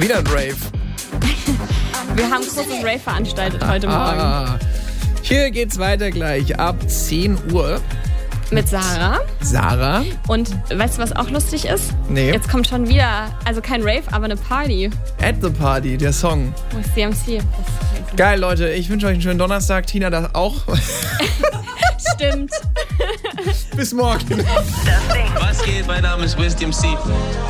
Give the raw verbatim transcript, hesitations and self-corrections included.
Wieder ein Rave. Wir haben ein großes Rave veranstaltet heute Ah. Morgen. Hier geht's weiter gleich ab zehn Uhr. Mit Sarah. Sarah. Und weißt du, was auch lustig ist? Nee. Jetzt kommt schon wieder, also kein Rave, aber eine Party. At the Party, der Song. Wo ist C M C? Das Geil, Leute. Ich wünsche euch einen schönen Donnerstag. Tina, das auch. Stimmt. Bis morgen. Was geht? Mein Name ist Wisdom C.